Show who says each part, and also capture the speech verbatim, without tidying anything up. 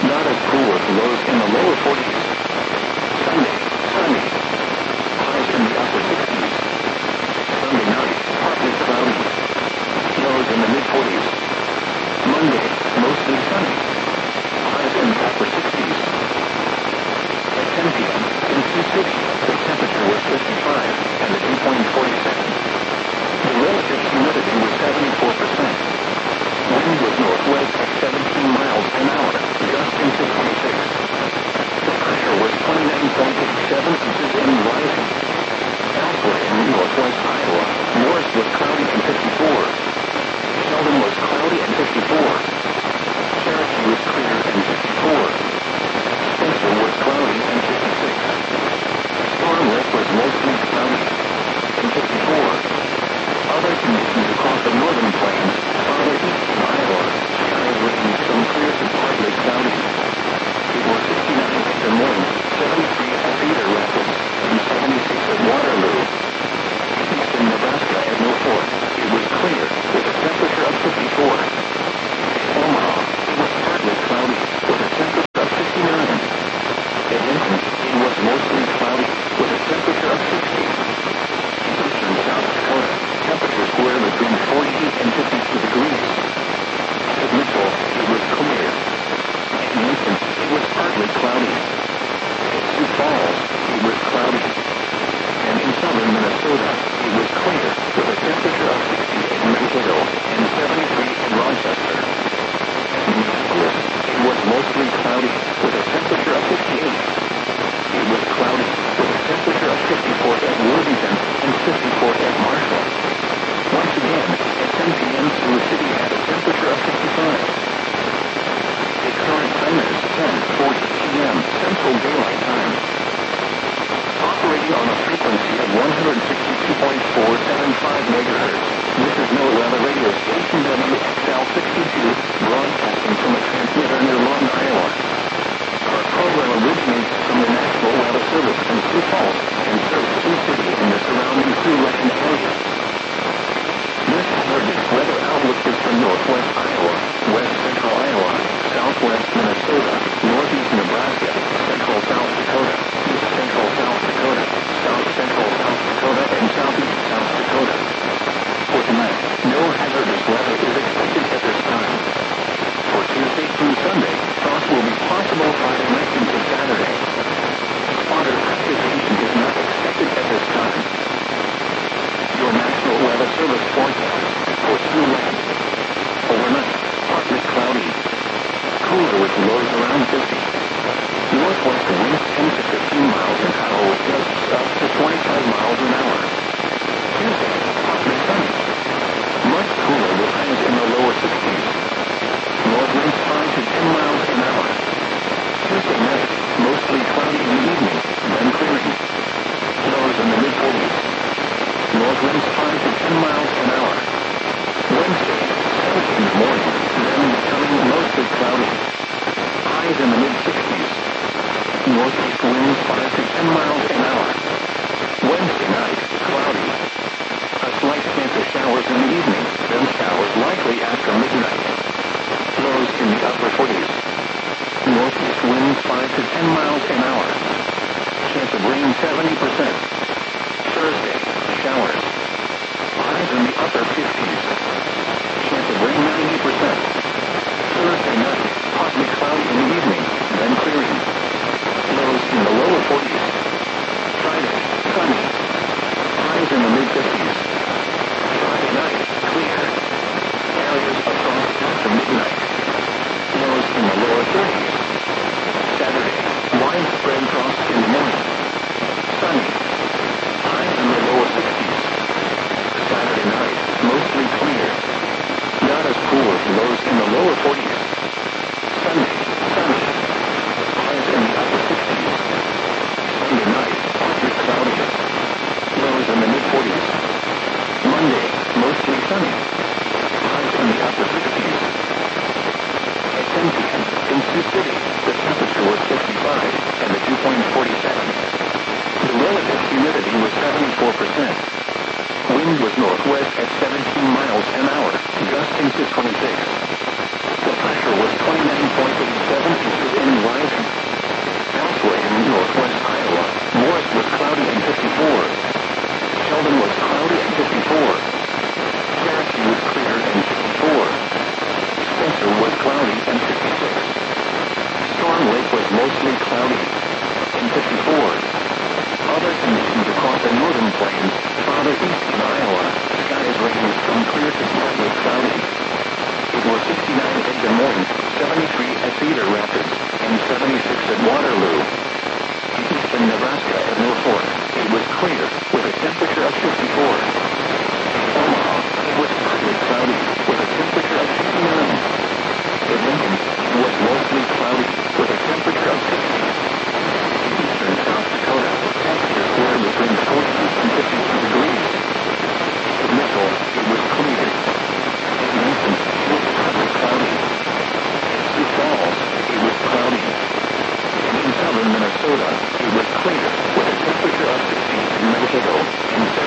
Speaker 1: Not as cool as lows in the lower forties. Sunday, sunny. Highs in the upper sixties. Sunday night, partly cloudy. Lows in the mid-forties. Monday, mostly sunny. Highs in the upper sixties. At ten p.m., in Sioux City, the temperature was fifty-five, and the dew point forty-seven. The relative humidity was seventy-four percent. Wind was northwest at seventeen miles an hour, gusting to twenty-six. The pressure was twenty-nine point eight seven inches and rising. Elsewhere in northwest Iowa, Morris was cloudy and fifty-four. Sheldon was cloudy and fifty-four. Cherokee was clear and fifty-four. Spencer was cloudy and fifty-six. Storm Lake was mostly cloudy and fifty-four. Other conditions across the northern plains, farther east in Iowa, skies ranged from clear to partly cloudy. It was sixty-nine at Des Moines, seventy-three at Cedar Rapids, and seventy-six at Waterloo. Eastern Nebraska at Norfolk, it was clear, with a temperature of fifty-four. At Omaha, it was partly cloudy, with a temperature of fifty-nine. At Lincoln, it was mostly cloudy, with a temperature of sixty. In eastern South Dakota, temperatures were between forty-eight and fifty-two degrees. At Mitchell, it was clear. At Lincoln, it was partly cloudy. At Sioux Falls, it was cloudy. And in southern Minnesota, it was clear, with a temperature of sixty at Mankato and seventy-three at Rochester. At Minneapolis, it was mostly cloudy, with a temperature of fifty-eight. It was cloudy, with a temperature of fifty-four at Worthington and fifty-four at Marshall. Once again, at ten p.m. Sioux City had a temperature of fifty-five. The current time is ten forty p.m. Central Daylight Time. Operating on a frequency of one hundred sixty-two point four seven five megahertz, this is NOAA Weather Radio Station W X L sixty-two, broadcasting from a transmitter near Lawton, Iowa. Our program originates from the National Weather Service in Sioux Falls and serves Sioux City and the surrounding Siouxland area. This hazardous weather outlook is for northwest Iowa, west central Iowa, southwest Minnesota, northeast Nebraska, central South Dakota, east central South Dakota, south central South Dakota, and southeast South Dakota. For tonight, no hazardous weather is expected at this time. For Tuesday through Sunday, frost will be possible Friday night into Saturday. Water precipitation is not expected at this time. Your National Weather Service forecast for Siouxland. Overnight, partly cloudy. Cooler with lows around fifty. Northwest winds ten to fifteen miles an hour with gusts up to twenty-five miles an hour. Tuesday, partly sunny. Much cooler with highs in the lower sixties. North winds five to ten miles an hour. Tuesday night, mostly cloudy in the evening, then clearing. Lows in the mid-forties. North winds five to ten miles an hour. Wednesday, sunny in the morning, then becoming mostly cloudy. Highs in the mid-sixties. Northeast winds five to ten miles an hour. Wednesday night, cloudy. A slight chance of showers in the evening, then showers likely after midnight. Lows in the upper forties. Northeast winds five to ten miles an hour. Chance of rain seventy percent. Thursday, showers. Highs in the upper fifties. Chance of rain ninety percent. Thursday night, partly cloudy in the evening, then clearing. Lows in the lower forties. Friday, sunny. Highs in the mid-fifties. Friday night, clear. Areas of frost after midnight. Lows in the lower thirties. Saturday, widespread frost in the morning. Sunny. Highs in the lower sixties. Saturday night, mostly clear. Not as cool as lows in the lower forties. Sunday, sunny. Highs in the upper sixties. Sunday night, partly cloudy. Lows in the mid-forties. Monday, mostly sunny. Highs in the upper sixties. At ten p.m. in Sioux City, the temperature was fifty-five, and the dew point forty-seven. The relative humidity was seventy-four percent. Wind was northwest at seventeen miles an hour, gusting to twenty-six. The pressure was twenty-nine point eight seven inches was mostly cloudy. In fifty-four, other conditions across the northern plains, farther east in Iowa, skies ranged from clear to partly cloudy. It was sixty-nine at Des Moines, seventy-three at Cedar Rapids, and seventy-six at Waterloo. In eastern Nebraska at Norfolk, it was clear, with a temperature of fifty-four. In Omaha, it was partly cloudy, with a temperature of fifty-nine. In Lincoln, it was mostly cloudy, with a temperature of sixty. In eastern South Dakota, temperatures were between forty and fifty-two degrees. In Mitchell, it was clear. In Mason, it was partly cloudy. In Sioux Falls, it was cloudy. And in southern Minnesota, it was clear, with a temperature of sixty in Mankato and